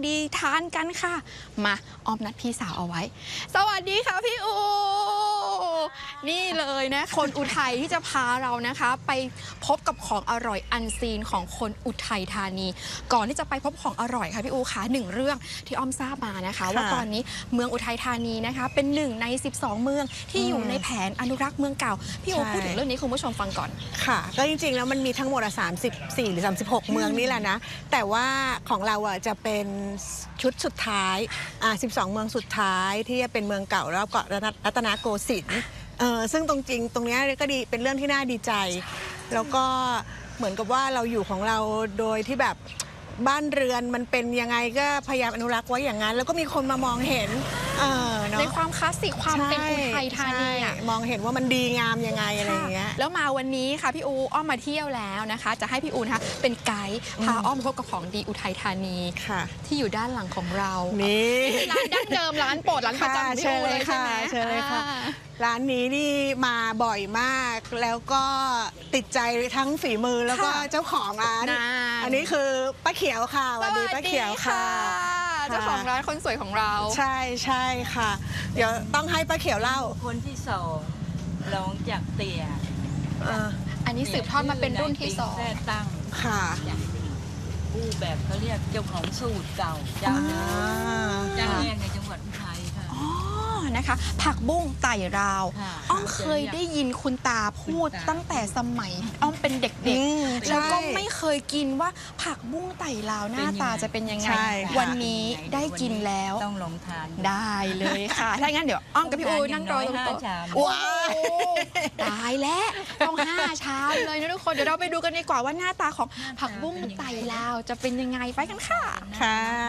ดีทานกันค่ะมาออมนัดพี่สาวเอาไว้สวัสดีค่ะพี่อูนี่เลยนะคนอุทัยที่จะพาเรานะคะไปพบกับของอร่อยอันซีนของคนอุทัยธานีก่อนที่จะไปพบของอร่อยค่ะพี่อูค่ะหนึ่งเรื่องที่อ้อมทราบมานะคะว่าตอนนี้เมืองอุทัยธานีนะคะเป็นหนึ่งใน12เมืองที่อยู่ในแผนอนุรักษ์เมืองเก่าพี่อูพูดถึงเรื่องนี้คุณผู้ชมฟังก่อนค่ะก็จริงๆแล้วมันมีทั้งหมด34หรือ36เมืองนี่แหละนะแต่ว่าของเราจะเป็นชุดสุดท้าย12เมืองสุดท้ายที่จะเป็นเมืองเก่าแล้วเกาะรัตนโกสินทร์ซึ่งตรงนี้ก็ดีเป็นเรื่องที่น่าดีใจแล้วก็เหมือนกับว่าเราอยู่ของเราโดยที่แบบบ้านเรือนมันเป็นยังไงก็พยายามอนุรักษ์ไว้อย่างนั้นแล้วก็มีคนมามองเห็นในความคลาสสิกความเป็นอุทัยธานีมองเห็นว่ามันดีงามยังไงอะไรอย่างเงี้ยแล้วมาวันนี้ค่ะพี่อูอ้อมมาเที่ยวแล้วนะคะจะให้พี่อูนะคะเป็นไกด์พาอ้อมพบกับของดีอุทัยธานีที่อยู่ด้านหลังของเรานี่ร้านดั้งเดิมร้านโปรดร้านประจำพี่อูเลยใช่ไหมเชิญเลยค่ะร้านนี้นี่มาบ่อยมากแล้วก็ติดใจทั้งฝีมือแล้วก็เจ้าของร้านอันนี้คือป้าเขียวค่ะสวัสดีป้าเขียวค่ะเจ้าของร้านคนสวยของเราใช่ค่ะเดี๋ยวต้องให้ป้าเขียวเล่าคนที่สองร้องจากเตี่ยอันนี้สืบทอดมาเป็นรุ่นที่สองตั้งค่ะผู้แบบเขาเรียกเจ้าของสูตรเก่าเจ้าแรกในจังหวัดอุทัยค่ะนะคะผักบุ้งไต่ราวอ้อมเคยได้ยินคุณตาพูดตั้งแต่สมัยอ้อมเป็นเด็กๆแล้วก็ไม่เคยกินว่าผักบุ้งไต่ราวหน้าตาจะเป็นยังไงวันนี้ได้กินแล้วต้องลองทานได้เลยค่ะถ้างั้นเดี๋ยวอ้อมกับพี่อูนั่งรอตรงโต๊ะว้าวตายแล้วต้อง5 ชามเลยนะทุกคนเดี๋ยวเราไปดูกันดีกว่าว่าหน้าตาของผักบุ้งไต่ราวจะเป็นยังไงไปกันค่ะ